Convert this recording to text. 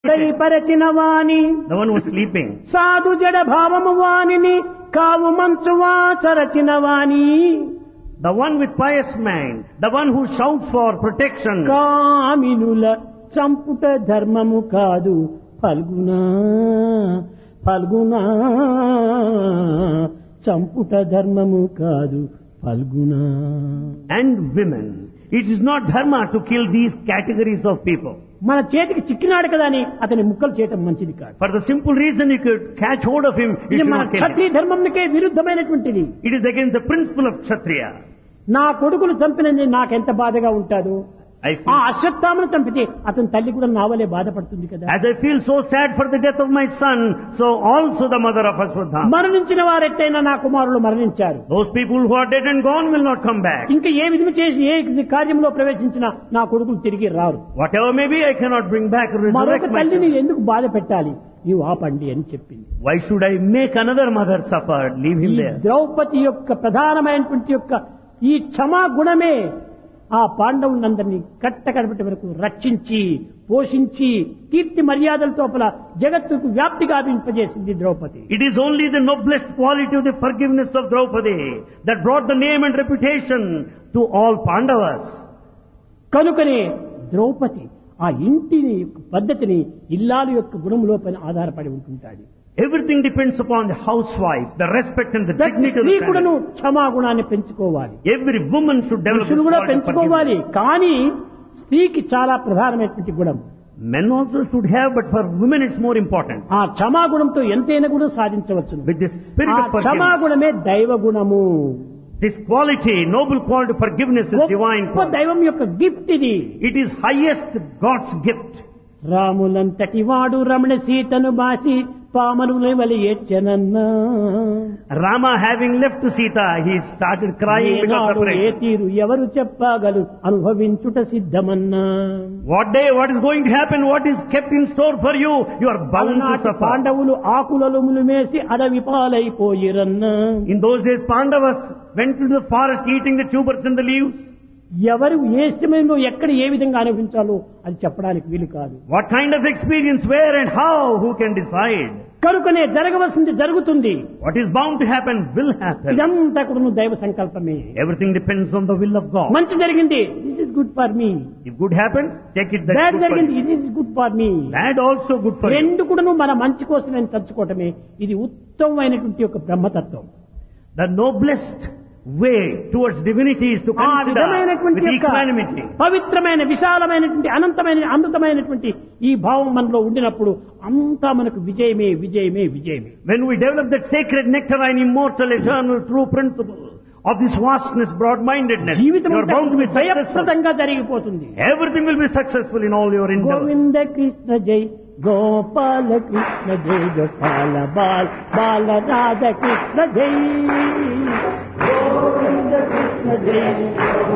పరిచిన వాణి the one who is sleeping, సాధు జడ భావము వాణిని కావు మంచువా చరచిన వాణి the one with pious mind, the one who shouts for protection, కామినుల చంపుట ధర్మము కాదు ఫల్గునా ఫల్గునా చంపుట ధర్మము కాదు Phalguna. and women. It is not dharma to kill these categories of people. మన చేతికి చిక్కినాడు కదా అని అతని ముక్కలు చేయటం మంచిది కాదు. For the simple reason you could catch hold of him, you ఇది should మన not kill him. Kshatriya ధర్మంకే విరుద్ధమైనటువంటిది. It is against the principle of Kshatriya. నా కొడుకును చంపినది నాకెంత బాధగా ఉంటాదో, I ఆ feel, అశ్వత్థామను చంపితే అతని తల్లి కూడా నావలే బాధపడుతుంది కదా. as I feel so sad for the death of my son, so also the mother of Ashwatthama. మరణించిన వారెట్టయినా నా కుమారులు మరణించారు. Those people who are dead and gone will not come back. ఇంకా ఏ విధము చేసి ఏ కార్యంలో ప్రవేశించినా నా కొడుకులు తిరిగి రారు. Whatever may be, I cannot bring back or మరొక resurrect my తల్లిని children. ఎందుకు బాధ పెట్టాలి, నీవు ఆపండి అని చెప్పింది. Why should I make another mother suffer? Leave him ఈ there. ద్రౌపది యొక్క ప్రధానమైనటువంటి యొక్క ఈ క్షమా గుణమే ఆ పాండవులందరినీ కట్టకడపటి వరకు రక్షించి పోషించి కీర్తి మర్యాదల తోపల జగత్తుకు వ్యాప్తి గావింపజేసింది Draupadi. It is only the noblest quality of the forgiveness of Draupadi that brought the name and reputation to all Pandavas. కనుకనే ద్రౌపది ఆ ఇంటిని యొక్క పద్ధతిని ఇల్లాలు యొక్క గుణములోపైన ఆధారపడి ఉంటుంటాడు. Everything depends upon the housewife, the respect and the ప్రతి dignity of స్త్రీ the కూడాను family. క్షమా గుణాన్ని పెంచుకోవాలి, Every woman should develop this పురుషులు కూడా quality of పెంచుకోవాలి. forgiveness. కానీ స్త్రీకి చాలా ప్రధానమైనటువంటి గుణం. Men also should have, but for women it's more important. ఆ క్షమా గుణంతో ఎంతైనా కూడా సాధించవచ్చు. With this spirit ఆ of క్షమా forgiveness, గుణమే దైవ గుణము. this quality, noble quality of forgiveness is divine గొప్ప quality. దైవం యొక్క గిఫ్ట్ ఇది. It is highest God's gift. రాములంతటి వాడు రమణ సీతను బాసి పామరుల వలి ఏడ్చెనన్నా, Rama having left Sita, he started crying because of ఏనాడు ఏ separation. తీరు ఎవరు చెప్పగలు అనుభవించుట సిద్ధమన్నా. What day, what is going to happen, what is kept in store for you, you are bound to అలనాటి suffer. పాండవులు ఆకులలుములు మేసి అడవి పాలైపోయిరన్నా. In those days, Pandavas went to the forest eating the tubers and the leaves. ఎవరు ఏ సమయంలో ఎక్కడ ఏ విధంగా అనుభవించాలో అది చెప్పడానికి వీలు కాదు. What kind of experience, where and how, who can decide? కనుకనే జరగవలసింది జరుగుతుంది. What is bound to happen will happen. ఇదంతా కూడా దైవ సంకల్పమే. Everything depends on the will of God. మంచి జరిగింది, this is good for me. If good happens, take it, that's bad good for జరిగింది, you. ఇది is good for me. Bad also good for you. రెండు కూడాను మన మంచి కోసమే తలుచుకోవటమే ఇది ఉత్తమమైనటువంటి ఒక బ్రహ్మతత్వం. The noblest way towards divinity is to ఆ consider విధమైనటువంటి with యొక్క equanimity. పవిత్రమైన విశాలమైనటువంటి అమృతమైనటువంటి ఈ భావం మనలో ఉండినప్పుడు అంతా మనకు విజయమే విజయమే విజయమే. When we develop that sacred nectarine, immortal, eternal, true principle of this vastness, broad-mindedness, జీవితం you are bound to be successful. జయప్రదంగా జరిగిపోతుంది. Everything will be successful in all your endeavors. Govinda Krishna జై గోపాల కృష్ణ జై గోపాల బాల బాల రాధ కృష్ణ జై గోవింద కృష్ణ జై